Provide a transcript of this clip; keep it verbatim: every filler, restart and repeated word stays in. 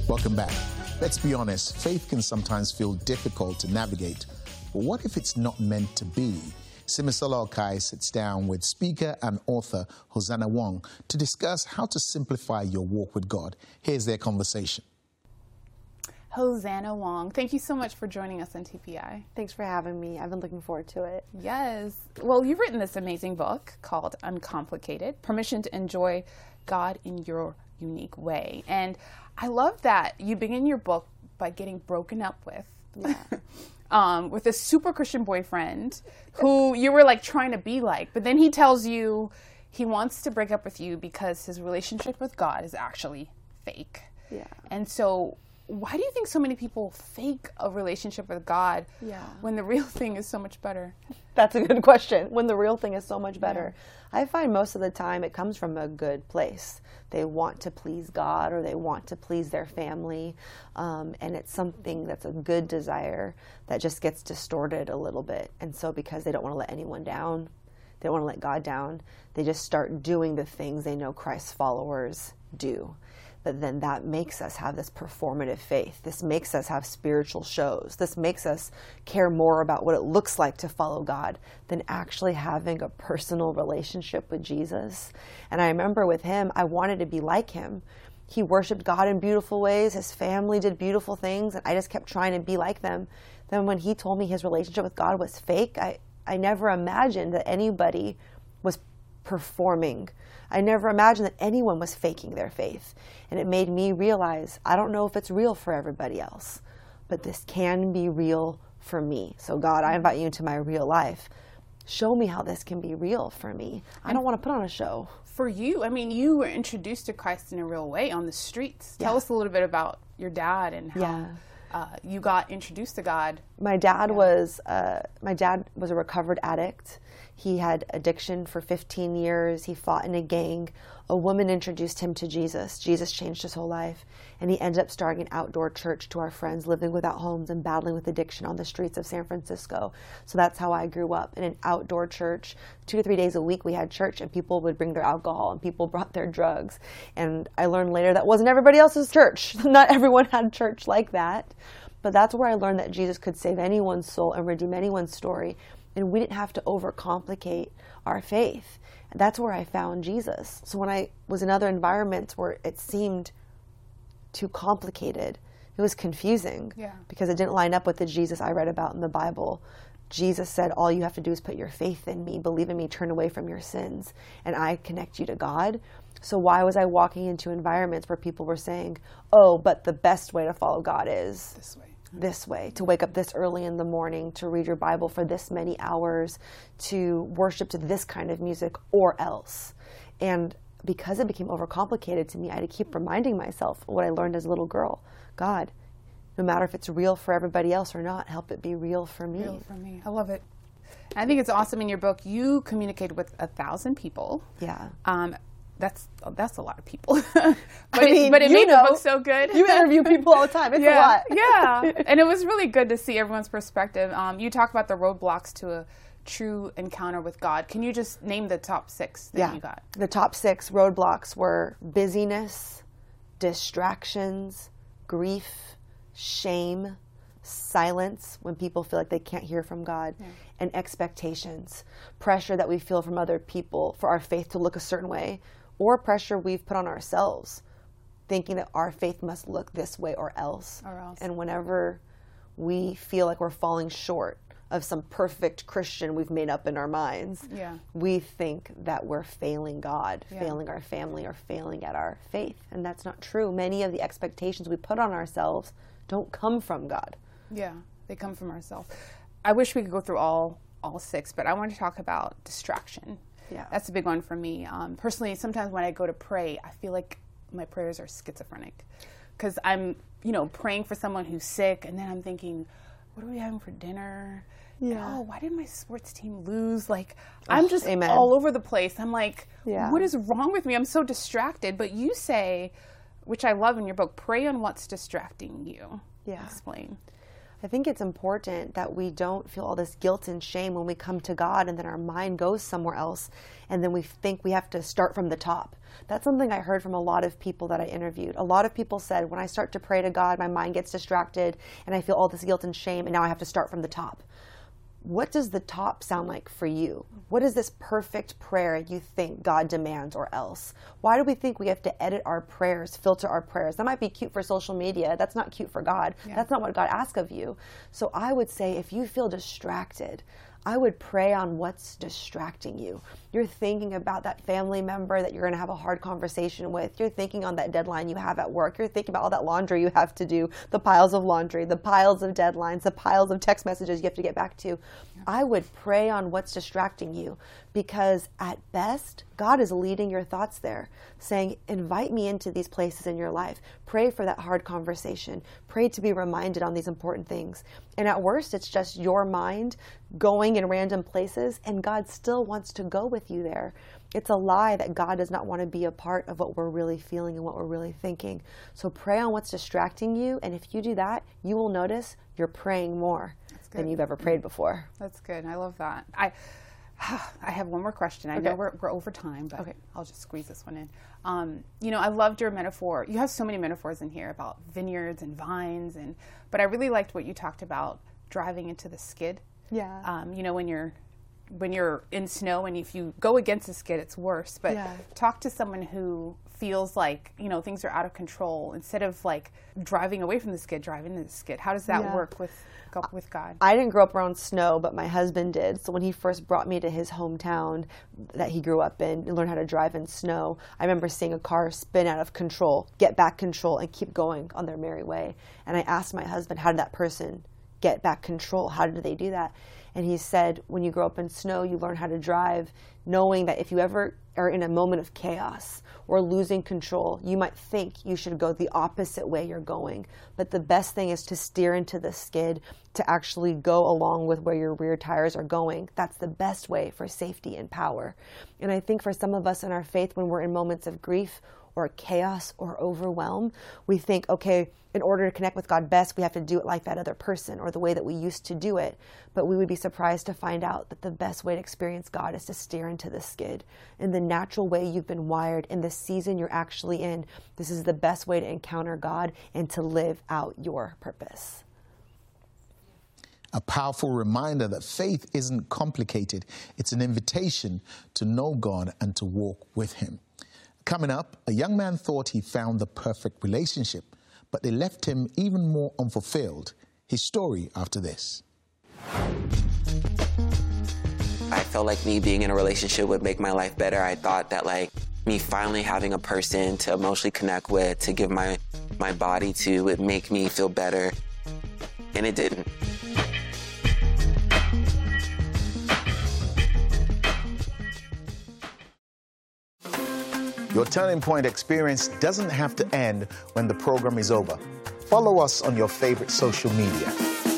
Welcome back. Let's be honest, faith can sometimes feel difficult to navigate. But what if it's not meant to be? Simisola Okai sits down with speaker and author Hosanna Wong to discuss how to simplify your walk with God. Here's their conversation. Hosanna Wong, thank you so much for joining us on T P I. Thanks for having me. I've been looking forward to it. Yes. Well, you've written this amazing book called Uncomplicated, Permission to Enjoy God in Your Unique Way. And I love that you begin your book by getting broken up with. Yeah. um, with a super Christian boyfriend who you were like trying to be like, but then he tells you he wants to break up with you because his relationship with God is actually fake. Yeah. And so why do you think so many people fake a relationship with God yeah. when the real thing is so much better? That's a good question. When the real thing is so much better. Yeah. I find most of the time it comes from a good place. They want to please God or they want to please their family. Um, and it's something that's a good desire that just gets distorted a little bit. And so because they don't want to let anyone down, they don't want to let God down, they just start doing the things they know Christ's followers do. But then that makes us have this performative faith. This makes us have spiritual shows. This makes us care more about what it looks like to follow God than actually having a personal relationship with Jesus. And I remember with him, I wanted to be like him. He worshiped God in beautiful ways. His family did beautiful things. And I just kept trying to be like them. Then when he told me his relationship with God was fake, I, I never imagined that anybody was performing. I never imagined that anyone was faking their faith. And it made me realize, I don't know if it's real for everybody else, but this can be real for me. So God, I invite you into my real life. Show me how this can be real for me. I don't want to put on a show. For you, I mean, you were introduced to Christ in a real way on the streets. Tell yeah. us a little bit about your dad and how yeah. uh, you got introduced to God. My dad yeah. was uh, my dad was a recovered addict. He had addiction for fifteen years. He fought in a gang. A woman introduced him to Jesus. Jesus changed his whole life. And he ended up starting an outdoor church to our friends living without homes and battling with addiction on the streets of San Francisco. So that's how I grew up, in an outdoor church. Two to three days a week we had church, and people would bring their alcohol and people brought their drugs. And I learned later that wasn't everybody else's church. Not everyone had church like that. But that's where I learned that Jesus could save anyone's soul and redeem anyone's story. And we didn't have to overcomplicate our faith. That's where I found Jesus. So when I was in other environments where it seemed too complicated, it was confusing yeah. because it didn't line up with the Jesus I read about in the Bible. Jesus said, all you have to do is put your faith in me, believe in me, turn away from your sins, and I connect you to God. So why was I walking into environments where people were saying, oh, but the best way to follow God is this way. this way, to wake up this early in the morning, to read your Bible for this many hours, to worship to this kind of music or else. And because it became overcomplicated to me, I had to keep reminding myself what I learned as a little girl. God, no matter if it's real for everybody else or not, help it be real for me. Real for me. I love it. I think it's awesome in your book. You communicated with a thousand people. Yeah. Um, That's that's a lot of people, but I mean, it, but it you made know, the book so good. You interview people all the time. It's yeah, a lot. yeah, and it was really good to see everyone's perspective. Um, you talk about the roadblocks to a true encounter with God. Can you just name the top six that yeah. you got? The top six roadblocks were busyness, distractions, grief, shame, silence when people feel like they can't hear from God, yeah. and expectations, pressure that we feel from other people for our faith to look a certain way, or pressure we've put on ourselves, thinking that our faith must look this way or else. Or else. And whenever we feel like we're falling short of some perfect Christian we've made up in our minds, yeah. we think that we're failing God, yeah. failing our family, or failing at our faith. And that's not true. Many of the expectations we put on ourselves don't come from God. Yeah, they come from ourselves. I wish we could go through all all six, but I want to talk about distraction. Yeah. That's a big one for me. Um, personally, sometimes when I go to pray, I feel like my prayers are schizophrenic because I'm, you know, praying for someone who's sick, and then I'm thinking, what are we having for dinner? Yeah. And, oh, why did my sports team lose? Like, I'm just Amen. all over the place. I'm like, yeah. what is wrong with me? I'm so distracted. But you say, which I love in your book, pray on what's distracting you. Yeah. Explain. I think it's important that we don't feel all this guilt and shame when we come to God and then our mind goes somewhere else and then we think we have to start from the top. That's something I heard from a lot of people that I interviewed. A lot of people said, when I start to pray to God, my mind gets distracted and I feel all this guilt and shame, and now I have to start from the top. What does the top sound like for you? What is this perfect prayer you think God demands or else? Why do we think we have to edit our prayers, filter our prayers? That might be cute for social media. That's not cute for God. Yeah. That's not what God asks of you. So I would say if you feel distracted, I would pray on what's distracting you. You're thinking about that family member that you're going to have a hard conversation with. You're thinking on that deadline you have at work. You're thinking about all that laundry you have to do, the piles of laundry, the piles of deadlines, the piles of text messages you have to get back to. I would pray on what's distracting you, because at best, God is leading your thoughts there, saying, invite me into these places in your life. Pray for that hard conversation. Pray to be reminded on these important things. And at worst, it's just your mind going in random places, and God still wants to go with you there. It's a lie that God does not want to be a part of what we're really feeling and what we're really thinking. So pray on what's distracting you, and if you do that, you will notice you're praying more than you've ever prayed before. That's good. I love that. I I have one more question. I okay. know we're, we're over time, but okay. I'll just squeeze this one in. Um, you know, I loved your metaphor. You have so many metaphors in here about vineyards and vines, and but I really liked what you talked about driving into the skid. Yeah. Um, you know, when you're when you're in snow, and if you go against the skid, it's worse. But yeah. talk to someone who feels like, you know, things are out of control. Instead of like driving away from the skid, driving into the skid. How does that yeah. work with with God? I didn't grow up around snow, but my husband did. So when he first brought me to his hometown that he grew up in and learned how to drive in snow, I remember seeing a car spin out of control, get back control, and keep going on their merry way. And I asked my husband, how did that person get back control? How did they do that? And he said, when you grow up in snow, you learn how to drive, knowing that if you ever are in a moment of chaos or losing control, you might think you should go the opposite way you're going. But the best thing is to steer into the skid, to actually go along with where your rear tires are going. That's the best way for safety and power. And I think for some of us in our faith, when we're in moments of grief or chaos or overwhelm, we think, okay, in order to connect with God best, we have to do it like that other person or the way that we used to do it. But we would be surprised to find out that the best way to experience God is to steer into the skid. In the natural way you've been wired, in the season you're actually in, this is the best way to encounter God and to live out your purpose. A powerful reminder that faith isn't complicated. It's an invitation to know God and to walk with Him. Coming up, a young man thought he found the perfect relationship, but they left him even more unfulfilled. His story after this. I felt like me being in a relationship would make my life better. I thought that like me finally having a person to emotionally connect with, to give my, my body to, would make me feel better. And it didn't. Your Turning Point experience doesn't have to end when the program is over. Follow us on your favorite social media.